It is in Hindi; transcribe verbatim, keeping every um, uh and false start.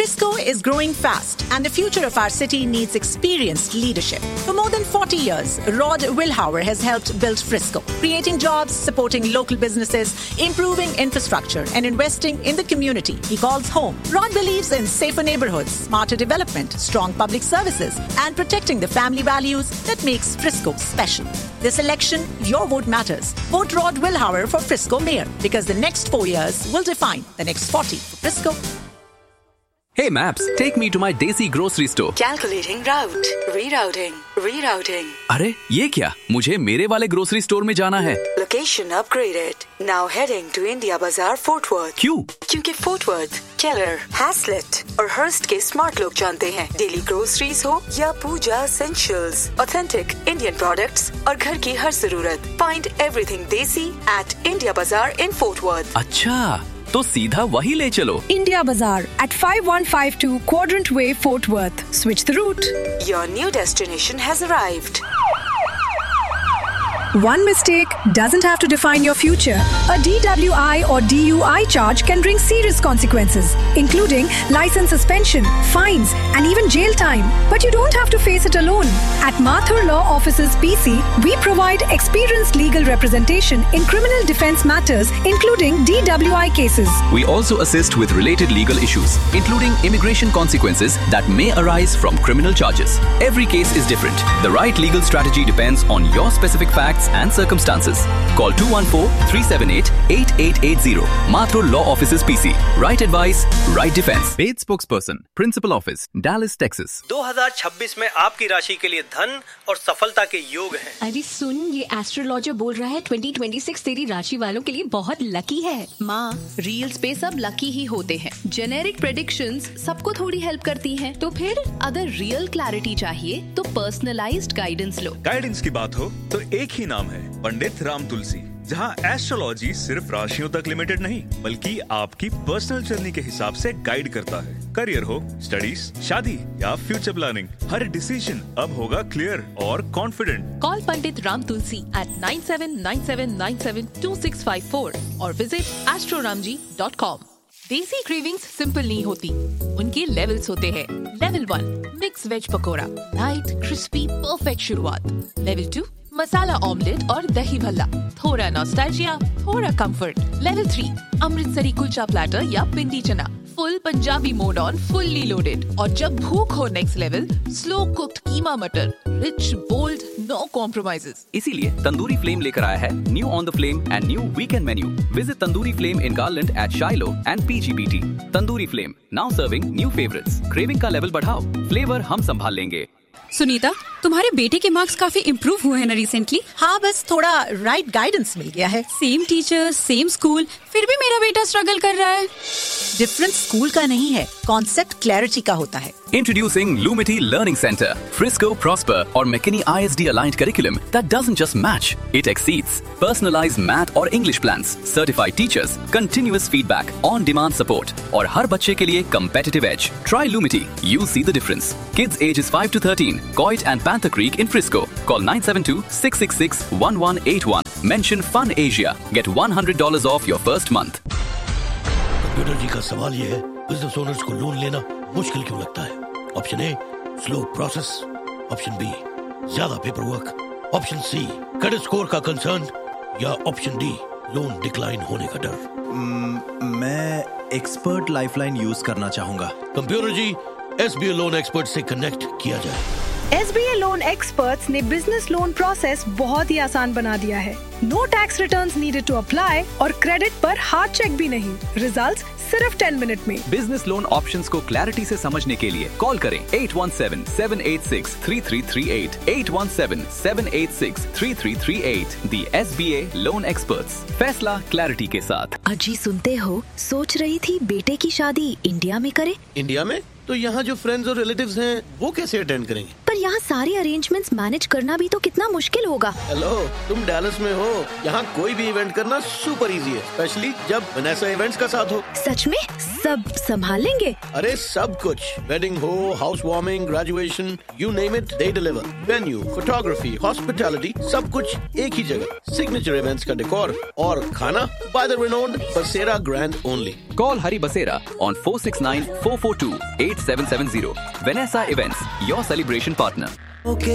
Frisco is growing fast and the future of our city needs experienced leadership. For more than forty years, Rod Wilhauer has helped build Frisco, creating jobs, supporting local businesses, improving infrastructure and investing in the community he calls home. Rod believes in safer neighborhoods, smarter development, strong public services and protecting the family values that makes Frisco special. This election, your vote matters. Vote Rod Wilhauer for Frisco Mayor because the next four years will define the next forty for Frisco. Hey Maps, take me to my Desi grocery store. Calculating route, rerouting, rerouting. अरे ये क्या? मुझे मेरे वाले ग्रोसरी स्टोर में जाना है. Location upgraded. Now heading to India Bazaar, Fort Worth. क्यों? क्योंकि Fort Worth, Keller, Haslett और Hearst के स्मार्ट लोग जानते हैं. डेली ग्रोसरीज हो या पूजा essentials, authentic Indian products और घर की हर जरूरत. Find everything Desi at India Bazaar in Fort Worth. अच्छा, तो सीधा वही ले चलो. India Bazaar at five one five two Quadrant Way, Fort Worth. Switch the route. Your new destination has arrived. One mistake doesn't have to define your future. A D W I or D U I charge can bring serious consequences, including license suspension, fines, and even jail time. But you don't have to face it alone. At Mathur Law Offices P C, we provide experienced legal representation in criminal defense matters, including D W I cases. We also assist with related legal issues, including immigration consequences that may arise from criminal charges. Every case is different. The right legal strategy depends on your specific facts and circumstances. Call two one four, three seven eight, eight eight eight zero. Mathur Law Offices P C. Right advice, right defense. Paid spokesperson, Principal Office, Dallas, Texas. दो हज़ार छब्बीस में आपकी राशि के लिए धन और सफलता के योग हैं। अरे सुन, ये एस्ट्रोलॉजर बोल रहा है ट्वेंटी ट्वेंटी सिक्स तेरी राशि वालों के लिए बहुत लकी है। माँ, रील्स पे सब लकी ही होते हैं। जेनेरिक प्रेडिक्शंस सबको थोड़ी हेल्प करती हैं। तो फिर अगर रियल क्लैरिटी चाहिए तो पर्सनलाइज्ड गाइडेंस लो। गाइडेंस की बात हो तो एक ही नाम है, पंडित राम तुलसी, जहां एस्ट्रोलॉजी सिर्फ राशियों तक लिमिटेड नहीं बल्कि आपकी पर्सनल जर्नी के हिसाब से गाइड करता है। करियर हो, स्टडीज, शादी या फ्यूचर प्लानिंग, हर डिसीजन अब होगा क्लियर और confident. Call Pandit Ram Tulsi eight nine seven nine seven nine seven to six five four और विजिट एस्ट्रोरामजी डॉट कॉम। देसी क्रेविंग्स सिंपल नहीं होती, उनके लेवल्स होते हैं। Level one, mix veg pakora, light crispy perfect शुरुआत। लेवल टू, मसाला ऑमलेट और दही भल्ला, थोड़ा नॉस्टैल्जिया, थोड़ा comfort. Level three, Amritsari kulcha platter या पिंडी चना, full Punjabi mode on, fully loaded. और जब भूख हो नेक्स्ट लेवल, स्लो कुक्ड कीमा मटर, रिच बोल्ड, नो कॉम्प्रोमाइजेस। इसीलिए तंदूरी फ्लेम लेकर आया है new on the flame and new weekend menu. Visit tandoori flame in garland eight शाइलो and P G B T. Tandoori flame now serving new favourites. Craving का लेवल बढ़ाओ, फ्लेवर हम संभाल लेंगे. सुनीता, तुम्हारे बेटे के मार्क्स काफी इम्प्रूव हुए हैं ना रिसेंटली? हाँ, बस थोड़ा राइट गाइडेंस मिल गया है. सेम टीचर, सेम स्कूल, फिर भी मेरा बेटा स्ट्रगल कर रहा है. डिफरेंस स्कूल का नहीं है, कॉन्सेप्ट क्लैरिटी का होता है. Introducing Lumity Learning Center, Frisco, Prosper और McKinney I S D aligned curriculum that doesn't just match, it exceeds. Personalized math और English plans, certified teachers, continuous feedback, on-demand support और हर बच्चे के लिए competitive edge. Try Lumity, you'll see the difference. Kids ages five to thirteen, Coit and Panther Creek in Frisco. Call nine seven two, six six six, one one eight one. Mention Fun Asia. Get one hundred dollars off your first month. Computer जी का सवाल ये है, बिजनेस ओनर्स को लोन लेना मुश्किल क्यों लगता है? Option A, slow process. Option B, ज्यादा paper work. Option C, credit score का कंसर्न। या ऑप्शन डी, लोन डिक्लाइन होने का डर। mm, मैं एक्सपर्ट लाइफलाइन यूज करना चाहूंगा। Computer ji, S B A loan expert से कनेक्ट किया जाए। S B A loan experts ने बिजनेस लोन प्रोसेस बहुत ही आसान बना दिया है। No tax returns needed to apply और क्रेडिट पर हार्ड चेक भी नहीं। रिजल्ट्स सिर्फ टेन मिनट में। बिजनेस लोन ऑप्शंस को क्लैरिटी से समझने के लिए कॉल करें eight one seven, seven eight six, three three three eight, eight one seven, seven eight six, three three three eight. The S B A loan experts, फैसला क्लैरिटी के साथ. अजी सुनते हो, सोच रही थी बेटे की शादी इंडिया में करे। इंडिया में? तो यहाँ जो फ्रेंड्स और रिलेटिव्स हैं वो कैसे अटेंड करेंगे? पर यहाँ सारे अरेंजमेंट्स मैनेज करना भी तो कितना मुश्किल होगा। हेलो, तुम डैलस में हो, यहाँ कोई भी इवेंट करना सुपर इजी है, स्पेशली जब वनेसा इवेंट्स का साथ हो। सच में सब संभाल लेंगे? अरे सब कुछ, वेडिंग हो, house warming, graduation, you name it, they deliver. Venue, photography, hospitality, सब कुछ एक ही जगह। सिग्नेचर इवेंट्स का डेकोर और खाना बाय द रिनोन्ड बसेरा grand only. Call Hari Basera on four six nine, four four two, eight seven seven zero. Vanessa Events, your celebration partner. Okay.